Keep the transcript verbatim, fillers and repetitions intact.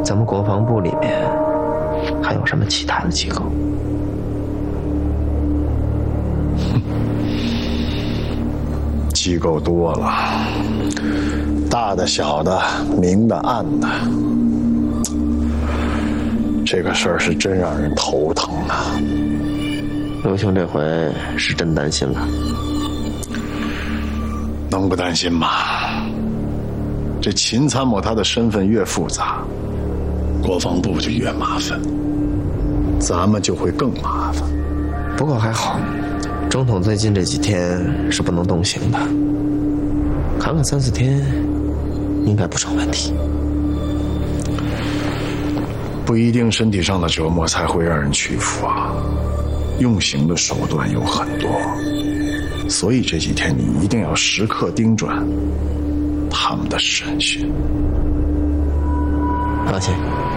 咱们国防部里面还有什么其他的机构？ 机构多了，大的、小的、明的、暗的，这个事儿是真让人头疼啊！ 刘兄这回是真担心了， 能不担心吗？这秦参谋他的身份越复杂，国防部就越麻烦，咱们就会更麻烦。 不过还好，总统最近这几天是不能动刑的，扛个三四天应该不成问题。 不一定身体上的折磨才会让人屈服啊，用刑的手段有很多，所以这几天你一定要时刻盯准他们的审讯。 放心。